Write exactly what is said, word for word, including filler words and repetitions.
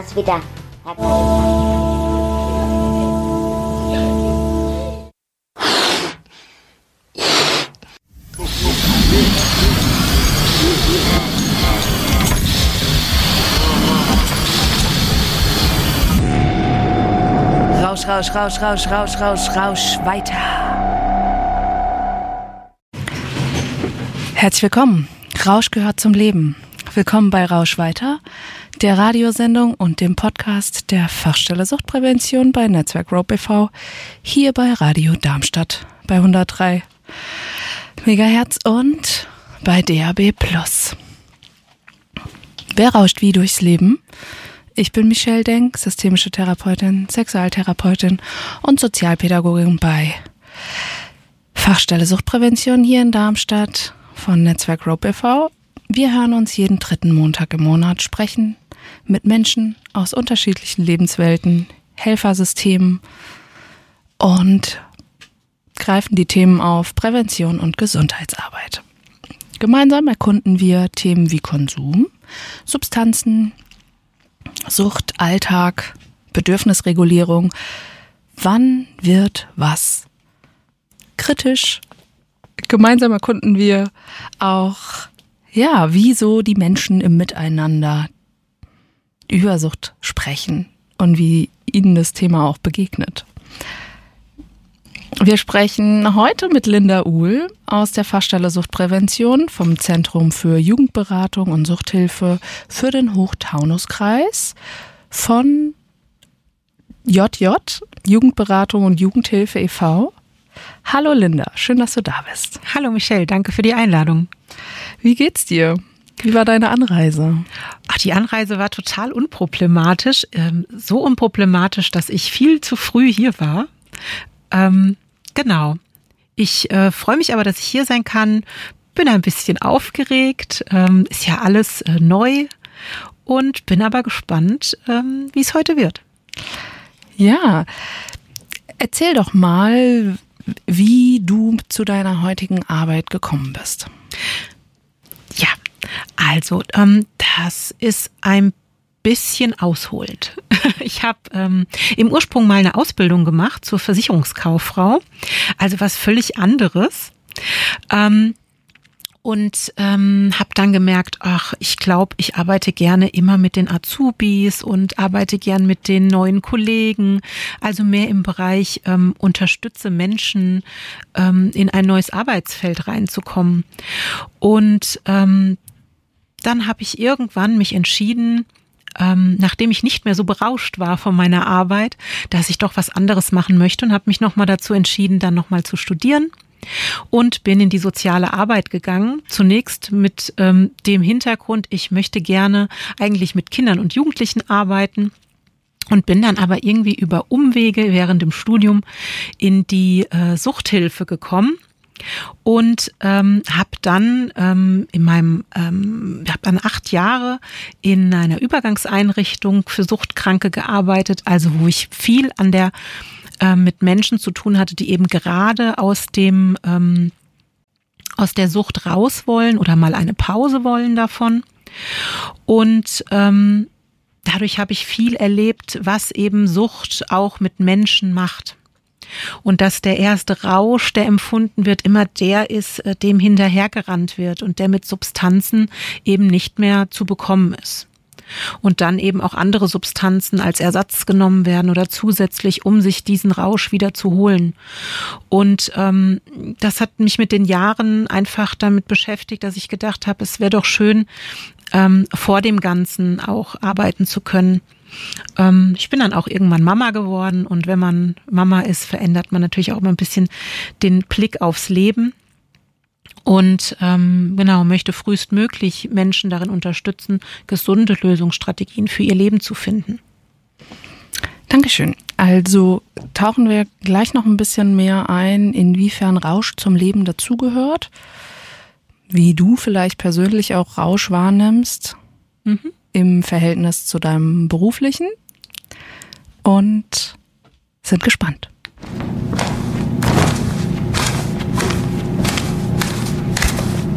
war's wieder. Herzlichen Dank. Rausch, Rausch, Rausch, Rausch, Rausch, Rausch, Rausch, weiter. Herzlich willkommen. Rausch gehört zum Leben. Willkommen bei Rausch weiter, der Radiosendung und dem Podcast der Fachstelle Suchtprävention bei Netzwerk Rope e V, hier bei Radio Darmstadt bei hundertdrei Megahertz und bei D A B plus. Wer rauscht wie durchs Leben? Ich bin Michelle Denk, systemische Therapeutin, Sexualtherapeutin und Sozialpädagogin bei Fachstelle Suchtprävention hier in Darmstadt von Netzwerk Rope e V. Wir hören uns jeden dritten Montag im Monat, sprechen mit Menschen aus unterschiedlichen Lebenswelten, Helfersystemen und greifen die Themen auf Prävention und Gesundheitsarbeit. Gemeinsam erkunden wir Themen wie Konsum, Substanzen, Sucht, Alltag, Bedürfnisregulierung. Wann wird was kritisch? Gemeinsam erkunden wir auch, ja, wieso die Menschen im Miteinander über Sucht sprechen und wie ihnen das Thema auch begegnet. Wir sprechen heute mit Linda Uhl aus der Fachstelle Suchtprävention vom Zentrum für Jugendberatung und Suchthilfe für den Hochtaunuskreis von J J, Jugendberatung und Jugendhilfe e V. Hallo Linda, schön, dass du da bist. Hallo Michelle, danke für die Einladung. Wie geht's dir? Wie war deine Anreise? Ach, die Anreise war total unproblematisch. Ähm, so unproblematisch, dass ich viel zu früh hier war. Ähm, genau. Ich äh, freue mich aber, dass ich hier sein kann. Bin ein bisschen aufgeregt. Ähm, ist ja alles äh, neu. Und bin aber gespannt, ähm, wie es heute wird. Ja, erzähl doch mal, wie du zu deiner heutigen Arbeit gekommen bist. Ja, also ähm, das ist ein bisschen ausholend. Ich habe ähm, im Ursprung mal eine Ausbildung gemacht zur Versicherungskauffrau, also was völlig anderes. Ähm, und ähm, habe dann gemerkt, ach, ich glaube, ich arbeite gerne immer mit den Azubis und arbeite gern mit den neuen Kollegen, also mehr im Bereich ähm, unterstütze Menschen, ähm, in ein neues Arbeitsfeld reinzukommen. Und ähm, dann habe ich irgendwann mich entschieden, ähm, nachdem ich nicht mehr so berauscht war von meiner Arbeit, dass ich doch was anderes machen möchte und habe mich nochmal dazu entschieden, dann nochmal zu studieren. Und bin in die soziale Arbeit gegangen, zunächst mit ähm, dem Hintergrund, ich möchte gerne eigentlich mit Kindern und Jugendlichen arbeiten und bin dann aber irgendwie über Umwege während dem Studium in die äh, Suchthilfe gekommen und ähm, habe dann ähm, in meinem, ähm, habe dann acht Jahre in einer Übergangseinrichtung für Suchtkranke gearbeitet, also wo ich viel an der mit Menschen zu tun hatte, die eben gerade aus dem ähm, aus der Sucht raus wollen oder mal eine Pause wollen davon. Und ähm, dadurch habe ich viel erlebt, was eben Sucht auch mit Menschen macht. Und dass der erste Rausch, der empfunden wird, immer der ist, dem hinterhergerannt wird und der mit Substanzen eben nicht mehr zu bekommen ist. Und dann eben auch andere Substanzen als Ersatz genommen werden oder zusätzlich, um sich diesen Rausch wieder zu holen. Und ähm, das hat mich mit den Jahren einfach damit beschäftigt, dass ich gedacht habe, es wäre doch schön, ähm, vor dem Ganzen auch arbeiten zu können. Ähm, ich bin dann auch irgendwann Mama geworden und wenn man Mama ist, verändert man natürlich auch immer ein bisschen den Blick aufs Leben. Und ähm, genau, möchte frühestmöglich Menschen darin unterstützen, gesunde Lösungsstrategien für ihr Leben zu finden. Dankeschön. Also tauchen wir gleich noch ein bisschen mehr ein, inwiefern Rausch zum Leben dazugehört, wie du vielleicht persönlich auch Rausch wahrnimmst mhm. im Verhältnis zu deinem beruflichen und sind gespannt.